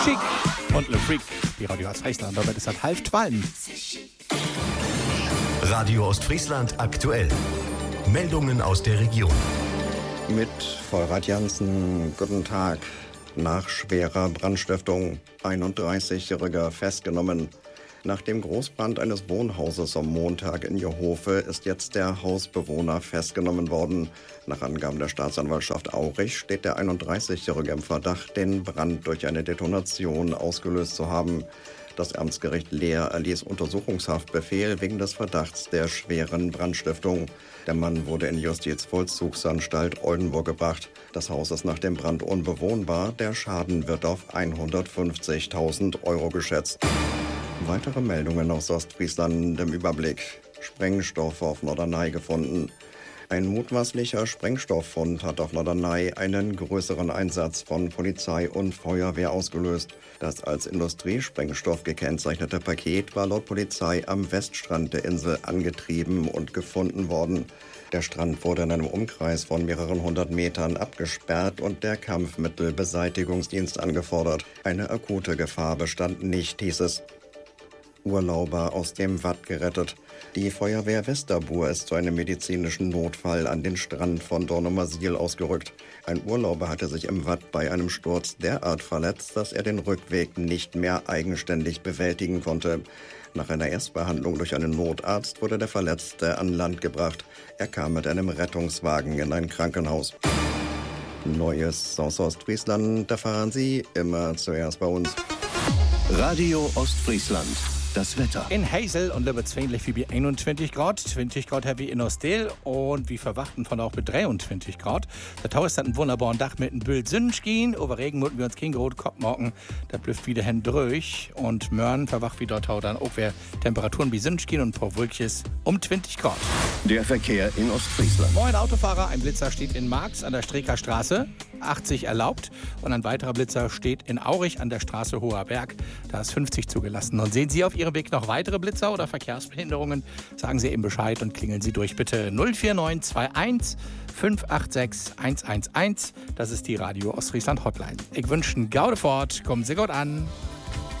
Chic und Le Freak. Die Radio Ostfriesland, damit ist das 11:30. Radio Ostfriesland aktuell. Meldungen aus der Region. Mit Vollrad Jansen, guten Tag. Nach schwerer Brandstiftung, 31-Jähriger festgenommen. Nach dem Großbrand eines Wohnhauses am Montag in Jehofe ist jetzt der Hausbewohner festgenommen worden. Nach Angaben der Staatsanwaltschaft Aurich steht der 31-Jährige im Verdacht, den Brand durch eine Detonation ausgelöst zu haben. Das Amtsgericht Leer erließ Untersuchungshaftbefehl wegen des Verdachts der schweren Brandstiftung. Der Mann wurde in die Justizvollzugsanstalt Oldenburg gebracht. Das Haus ist nach dem Brand unbewohnbar. Der Schaden wird auf 150.000 Euro geschätzt. Weitere Meldungen aus Ostfriesland im Überblick. Sprengstoff auf Norderney gefunden. Ein mutmaßlicher Sprengstofffund hat auf Norderney einen größeren Einsatz von Polizei und Feuerwehr ausgelöst. Das als Industriesprengstoff gekennzeichnete Paket war laut Polizei am Weststrand der Insel angetrieben und gefunden worden. Der Strand wurde in einem Umkreis von mehreren hundert Metern abgesperrt und der Kampfmittelbeseitigungsdienst angefordert. Eine akute Gefahr bestand nicht, hieß es. Urlauber aus dem Watt gerettet. Die Feuerwehr Westerbuhr ist zu einem medizinischen Notfall an den Strand von Dornumersiel ausgerückt. Ein Urlauber hatte sich im Watt bei einem Sturz derart verletzt, dass er den Rückweg nicht mehr eigenständig bewältigen konnte. Nach einer Erstbehandlung durch einen Notarzt wurde der Verletzte an Land gebracht. Er kam mit einem Rettungswagen in ein Krankenhaus. Neues aus Ostfriesland erfahren Sie immer zuerst bei uns. Radio Ostfriesland. Das Wetter. In Heysel und Lippezwähnlich wie bei 21 Grad, 20 Grad heavy in Ostel und wie verwachten von auch bei 23 Grad. Der Tau ist dann ein wunderbarer Dach mit einem Bild Sonnenschein. Über Regen müssen wir uns kein Rot Kopf machen. Da bleibt wieder hin durch und Mörn verwacht wie dort Tau dann auch wer Temperaturen wie Sonnenschein und ein paar Wölkches um 20 Grad. Der Verkehr in Ostfriesland. Moin Autofahrer, ein Blitzer steht in Marx an der Streeker Straße, 80 erlaubt. Und ein weiterer Blitzer steht in Aurich an der Straße Hoher Berg, da ist 50 zugelassen. Und sehen Sie auf Ihrem Weg noch weitere Blitzer oder Verkehrsbehinderungen? Sagen Sie eben Bescheid und klingeln Sie durch bitte 04921 586 111. Das ist die Radio Ostfriesland Hotline. Ich wünsche einen Gaudefort, kommen Sie gut an.